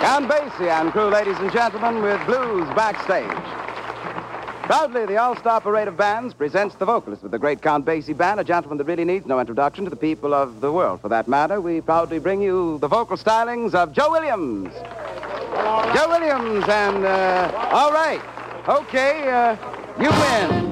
Count Basie and crew, ladies and gentlemen, with Blues Backstage. Proudly, the All-Star Parade of Bands presents the vocalist with the great Count Basie Band, a gentleman that really needs no introduction to the people of the world. For that matter, we proudly bring you the vocal stylings of Joe Williams. Joe Williams, and, all right. Okay, you win.